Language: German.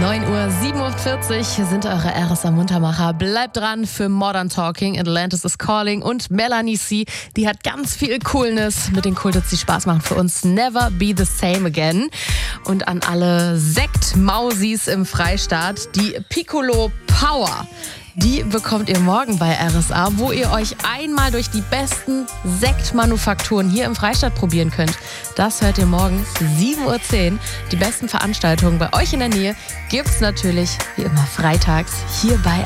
9:47 Uhr sind eure RSA-Muntermacher. Bleibt dran für Modern Talking, Atlantis is Calling und Melanie C. Die hat ganz viel Coolness mit den Kultits, die Spaß machen für uns. Never be the same again. Und an alle Sektmausis im Freistaat, die Piccolo Power. Die bekommt ihr morgen bei RSA, wo ihr euch einmal durch die besten Sektmanufakturen hier im Freistaat probieren könnt. Das hört ihr morgen 7:10 Uhr. Die besten Veranstaltungen bei euch in der Nähe gibt's natürlich wie immer freitags hier bei